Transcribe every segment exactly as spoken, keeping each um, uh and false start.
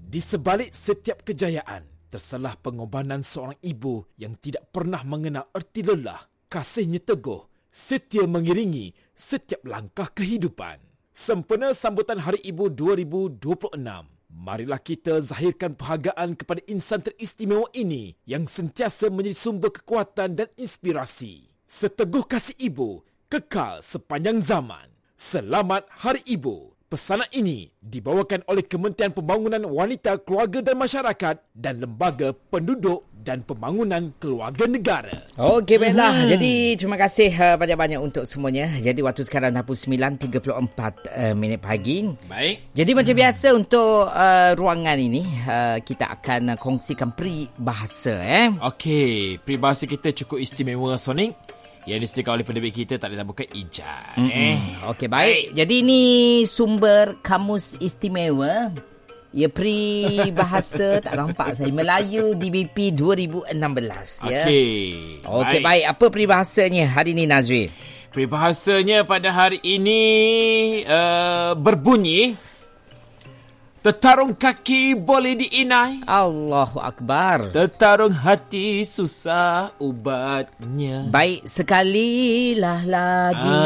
Di sebalik setiap kejayaan, terselah pengorbanan seorang ibu yang tidak pernah mengenal erti lelah. Kasihnya teguh, setia mengiringi setiap langkah kehidupan. Sempena sambutan Hari Ibu dua ribu dua puluh enam, marilah kita zahirkan penghargaan kepada insan teristimewa ini yang sentiasa menjadi sumber kekuatan dan inspirasi. Seteguh kasih ibu, kekal sepanjang zaman. Selamat Hari Ibu. Pesanan ini dibawakan oleh Kementerian Pembangunan Wanita, Keluarga dan Masyarakat dan Lembaga Penduduk dan Pembangunan Keluarga Negara. Okey, baiklah. Hmm. Jadi, terima kasih uh, banyak-banyak untuk semuanya. Jadi, waktu sekarang dah pukul sembilan tiga puluh empat uh, minit pagi. Baik. Jadi, macam hmm. biasa untuk uh, ruangan ini, uh, kita akan uh, kongsikan peribahasa. Eh? Okey, peribahasa kita cukup istimewa, Sonic. Yang disediakan oleh penerbit kita tak ada bukan Ijaz. Eh. Okey, baik. Jadi ini sumber kamus istimewa. Ya, peribahasa tak nampak saya. Melayu D B P dua ribu enam belas. Ya. Okey. Okey, baik. baik. Apa peribahasanya hari ini, Nazri? Peribahasanya pada hari ini uh, berbunyi, tetarung kaki boleh diinai, Allahu Akbar. tetarung hati susah ubatnya. Baik, sekalilah lagi.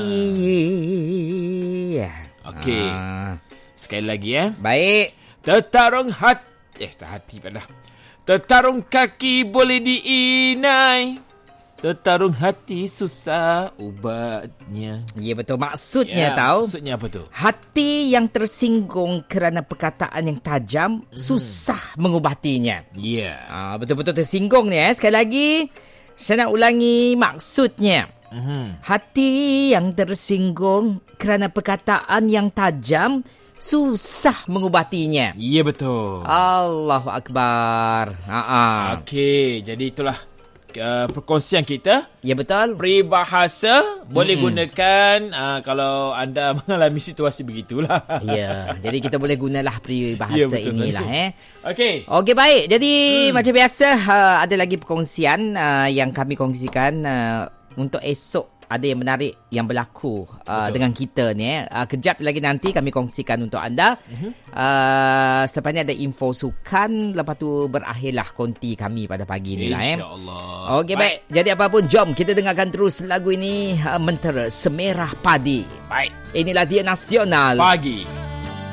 Ah. Okey. Ah. Sekali lagi eh. Baik. Tetarung hati eh tak hati pada. Tetarung kaki boleh diinai, tetarung hati susah ubatnya. Ya, betul. Maksudnya Ya, tahu. Maksudnya apa tu? Hati yang tersinggung kerana perkataan yang tajam hmm. susah mengubatinya. Ya. Yeah. Ah, betul-betul tersinggung ni eh. Sekali lagi, saya nak ulangi maksudnya. Mm-hmm. Hati yang tersinggung kerana perkataan yang tajam susah mengubatinya. Ya, yeah, betul. Allahu Akbar. Ha-ha. Okey, jadi itulah Uh, perkongsian kita. Ya, betul. Peribahasa boleh hmm. gunakan uh, kalau anda mengalami situasi begitulah. Ya, jadi kita boleh gunalah peribahasa ya, betul, inilah betul. eh. Okey. Okey, baik. Jadi hmm. macam biasa uh, ada lagi perkongsian uh, yang kami kongsikan uh, untuk esok. Ada yang menarik yang berlaku uh, dengan kita ni. Eh. Uh, kejap lagi nanti kami kongsikan untuk anda. Uh-huh. Uh, Selepas ni ada info sukan. Lepas tu berakhirlah konti kami pada pagi ni lah. InsyaAllah. Okey, baik. baik. Jadi apapun, jom kita dengarkan terus lagu ini. Uh, Mentera Semerah Padi. Baik. Inilah dia Nasional Pagi.